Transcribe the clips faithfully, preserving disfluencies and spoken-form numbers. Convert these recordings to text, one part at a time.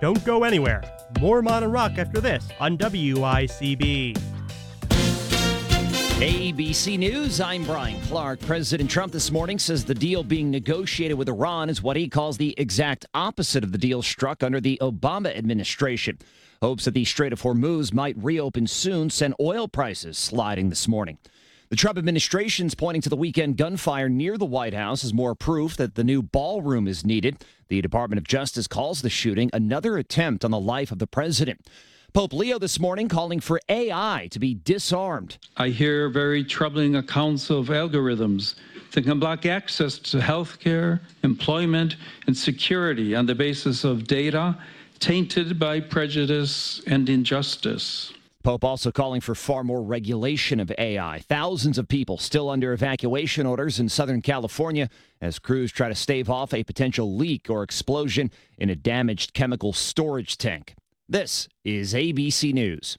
Don't go anywhere. More Modern Rock after this on W I C B. A B C News, I'm Brian Clark. President Trump this morning says the deal being negotiated with Iran is what he calls the exact opposite of the deal struck under the Obama administration. Hopes that the Strait of Hormuz might reopen soon sent oil prices sliding this morning. The Trump administration's pointing to the weekend gunfire near the White House as more proof that the new ballroom is needed. The Department of Justice calls the shooting another attempt on the life of the president. Pope Leo this morning calling for A I to be disarmed. I hear very troubling accounts of algorithms that can block access to health care, employment, and security on the basis of data tainted by prejudice and injustice. Pope also calling for far more regulation of A I. Thousands of people still under evacuation orders in Southern California as crews try to stave off a potential leak or explosion in a damaged chemical storage tank. This is A B C News.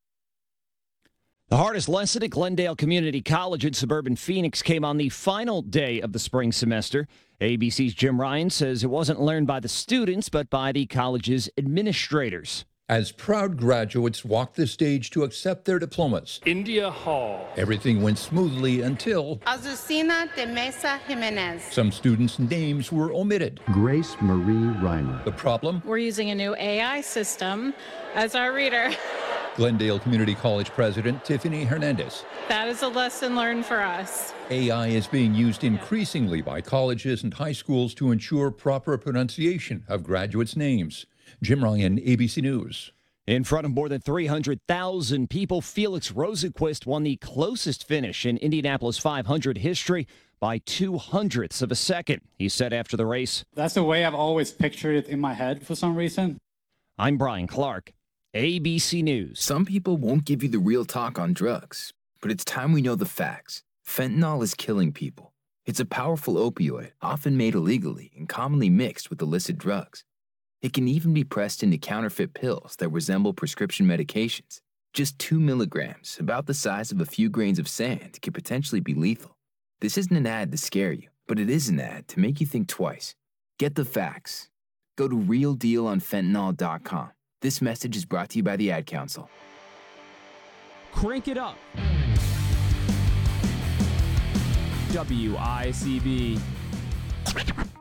The hardest lesson at Glendale Community College in suburban Phoenix came on the final day of the spring semester. A B C's Jim Ryan says it wasn't learned by the students, but by the college's administrators. As proud graduates walked the stage to accept their diplomas, India Hall. Everything went smoothly until Azucena de Mesa Jimenez. Some students' names were omitted. Grace Marie Reimer. The problem? We're using a new A I system as our reader. Glendale Community College President Tiffany Hernandez. That is a lesson learned for us. A I is being used increasingly by colleges and high schools to ensure proper pronunciation of graduates' names. Jim Ryan, A B C News. In front of more than three hundred thousand people, Felix Rosenqvist won the closest finish in Indianapolis five hundred history by two hundredths of a second. He said after the race, "That's the way I've always pictured it in my head for some reason." I'm Brian Clark, A B C News. Some people won't give you the real talk on drugs, but it's time we know the facts. Fentanyl is killing people. It's a powerful opioid, often made illegally and commonly mixed with illicit drugs. It can even be pressed into counterfeit pills that resemble prescription medications. Just two milligrams, about the size of a few grains of sand, can potentially be lethal. This isn't an ad to scare you, but it is an ad to make you think twice. Get the facts. Go to real deal on fentanyl dot com. This message is brought to you by the Ad Council. Crank it up. W I C B.